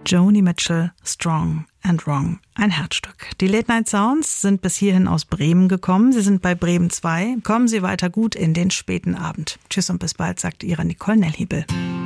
Joni Mitchell, Strong and Wrong, ein Herzstück. Die Late Night Sounds sind bis hierhin aus Bremen gekommen. Sie sind bei Bremen 2. Kommen Sie weiter gut in den späten Abend. Tschüss und bis bald, sagt Ihre Nicole Nellhiebel.